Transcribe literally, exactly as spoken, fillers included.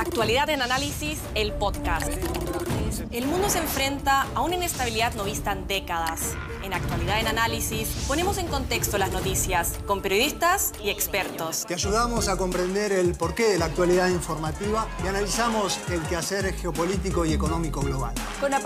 Actualidad en Análisis, el podcast. El mundo se enfrenta a una inestabilidad no vista en décadas. En Actualidad en Análisis ponemos en contexto las noticias con periodistas y expertos. Te ayudamos a comprender el porqué de la actualidad informativa y analizamos el quehacer geopolítico y económico global. Con